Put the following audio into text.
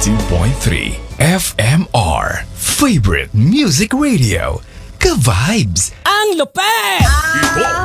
92.3 FMR Favorite Music Radio. Ka-vibes! Ang lupet!